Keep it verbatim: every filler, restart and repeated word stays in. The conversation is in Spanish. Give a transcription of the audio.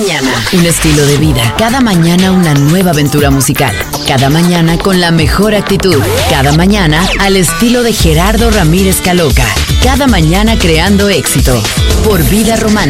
mañana. Un estilo de vida. Cada mañana una nueva aventura musical. Cada mañana con la mejor actitud. Cada mañana al estilo de Gerardo Ramírez Caloca. Cada mañana creando éxito. Por Vida Romántica.